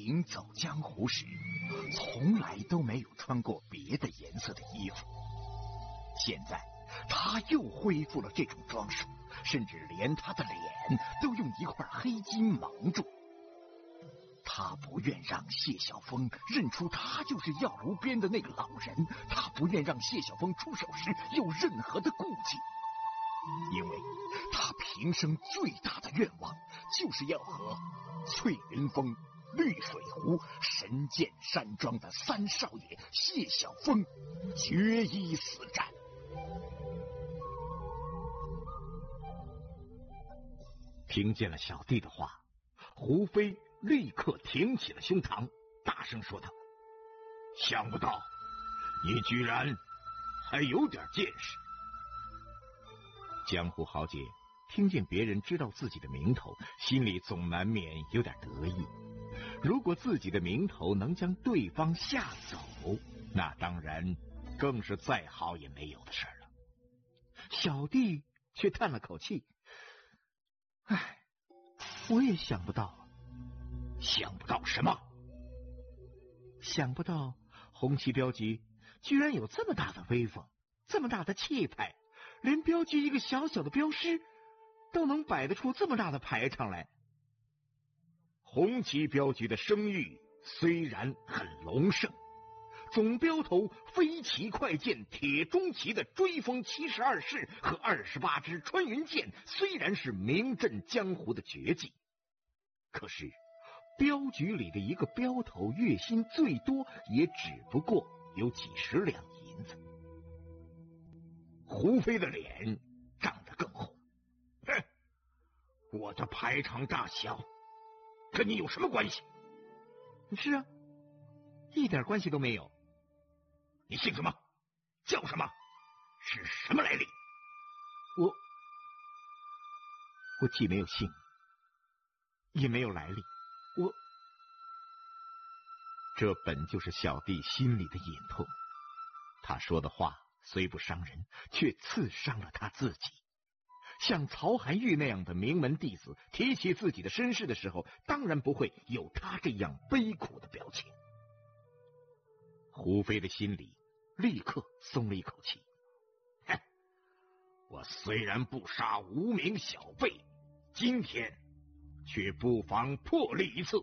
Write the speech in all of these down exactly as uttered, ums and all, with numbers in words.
行走江湖时，从来都没有穿过别的颜色的衣服。现在他又恢复了这种装束，甚至连他的脸都用一块黑金蒙住。他不愿让谢晓峰认出他就是药炉边的那个老人，他不愿让谢晓峰出手时有任何的顾忌，因为他平生最大的愿望就是要和翠云峰、绿水湖、神剑山庄的三少爷谢晓峰决一死战。 听见了小弟的话，胡飞立刻挺起了胸膛，大声说道：“想不到你居然还有点见识。”江湖豪杰听见别人知道自己的名头，心里总难免有点得意。如果自己的名头能将对方吓走，那当然更是再好也没有的事了。小弟却叹了口气：“唉，我也想不到。”想不到什么？想不到红旗镖局居然有这么大的威风，这么大的气派，连镖局一个小小的镖师都能摆得出这么大的排场来。红旗镖局的声誉虽然很隆盛，总镖头飞骑快剑铁中旗的追风七十二式和二十八支穿云箭虽然是名震江湖的绝技，可是镖局里的一个镖头月薪最多也只不过有几十两银子。胡飞的脸涨得更红：“哼，我的排场大小跟你有什么关系？”“是啊，一点关系都没有。”“你姓什么？叫什么？是什么来历？”“我……我既没有姓，也没有来历。我……”这本就是小弟心里的隐痛。他说的话虽不伤人，却刺伤了他自己。像曹含玉那样的名门弟子提起自己的身世的时候，当然不会有他这样悲苦的表情。胡飞的心里立刻松了一口气：“哼，我虽然不杀无名小辈，今天却不妨破例一次。”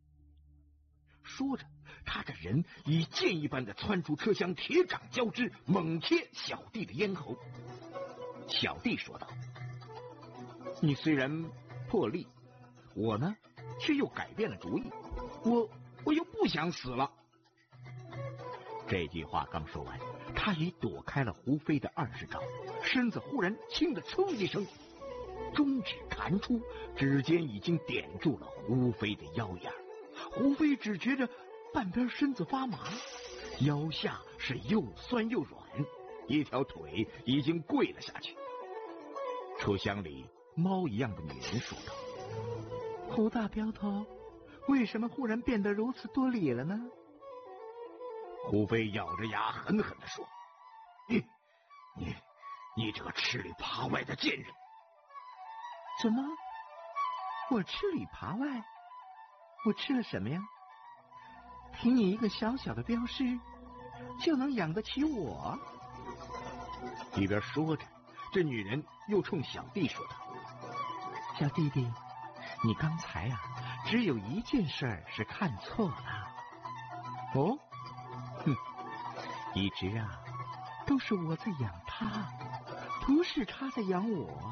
说着，他这人以箭一般的窜出车厢，铁掌交织，猛贴小弟的咽喉。小弟说道：“你虽然破例，我呢却又改变了主意，我我又不想死了。”这句话刚说完，他已躲开了胡飞的二十招，身子忽然轻的抽一声，中指弹出，指尖已经点住了胡飞的腰眼。胡飞只觉着半边身子发麻，腰下是又酸又软，一条腿已经跪了下去。车厢里猫一样的女人说道：“胡大镖头，为什么忽然变得如此多礼了呢？”胡飞咬着牙狠狠地说：“你你你这个吃里扒外的贱人！”“怎么？我吃里扒外？我吃了什么呀？凭你一个小小的镖师，就能养得起我？”一边说着，这女人又冲小弟说道：“小弟弟，你刚才啊，只有一件事是看错了。”“哦？哼，一直啊，都是我在养他，不是他在养我。”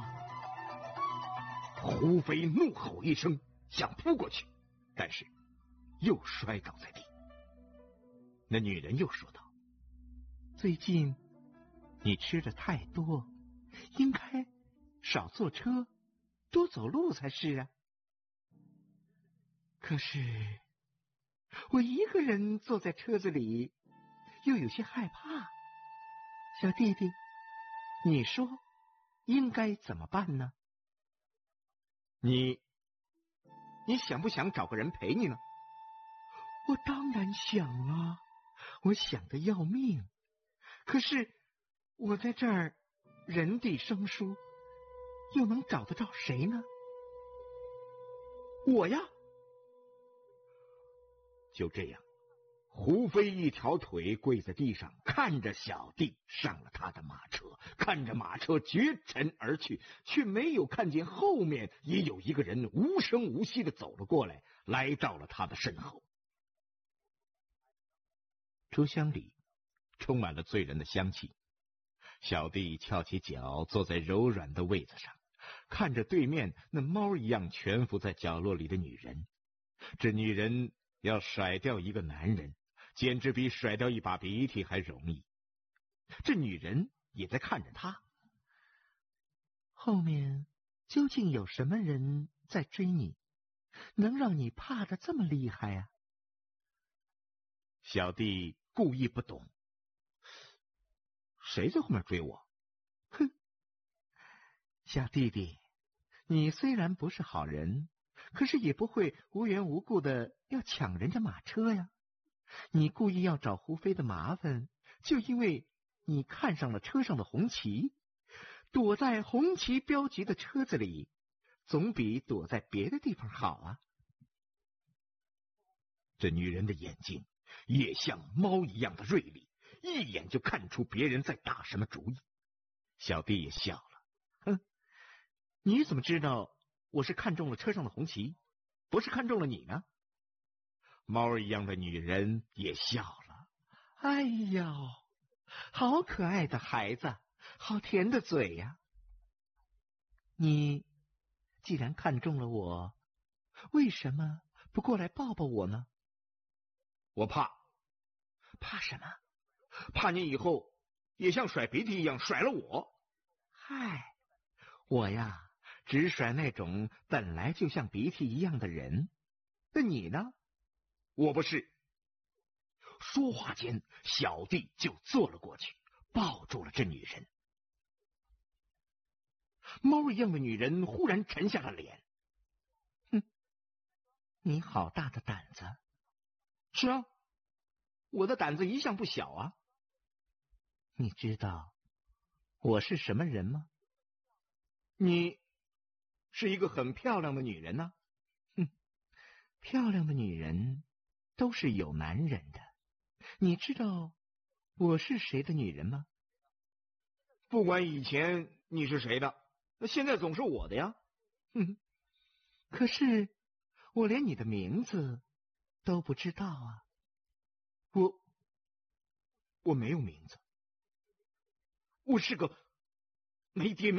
胡飞怒吼一声，想扑过去，但是又摔倒在地。那女人又说道：“最近你吃的太多，应该少坐车，多走路才是啊。”“可是我一个人坐在车子里，又有些害怕。小弟弟，你说应该怎么办呢？你你想不想找个人陪你呢？”“我当然想啊，我想得要命。可是我在这儿人地生疏，又能找得着谁呢？”“我呀， 就这样，胡飞一条腿跪在地上，看着小弟上了他的马车，看着马车绝尘而去，却没有看见后面也有一个人无声无息地走了过来，来到了他的身后。车厢里充满了醉人的香气，小弟翘起脚坐在柔软的位子上，看着对面那猫一样蜷伏在角落里的女人。这女人要甩掉一个男人，简直比甩掉一把鼻涕还容易。这女人也在看着他。 后面究竟有什么人在追你，能让你怕得这么厉害呀？ 小弟故意不懂。谁在后面追我？ 哼，小弟弟，你虽然不是好人，可是也不会无缘无故的要抢人家马车呀。你故意要找胡飞的麻烦，就因为你看上了车上的红旗。躲在红旗标记的车子里，总比躲在别的地方好啊。 这女人的眼睛也像猫一样的锐利，一眼就看出别人在打什么主意。小弟也笑了。 哼，你怎么知道我是看中了车上的红旗，不是看中了你呢？ 猫一样的女人也笑了。 哎呦，好可爱的孩子，好甜的嘴呀！你既然看中了我，为什么不过来抱抱我呢？ 我怕。 怕什么？ 怕你以后也像甩鼻涕一样甩了我。 嗨，我呀，只甩那种本来就像鼻涕一样的人。那你呢？ 我不是。说话间，小弟就坐了过去，抱住了这女人。猫一样的女人忽然沉下了脸。 哼，你好大的胆子！ 是啊，我的胆子一向不小啊。 你知道我是什么人吗？ 你是一个很漂亮的女人呢。 哼，漂亮的女人都是有男人的。你知道我是谁的女人吗？ 不管以前你是谁的，那现在总是我的呀。 哼，可是我连你的名字都不知道啊。 我我没有名字，我是个没爹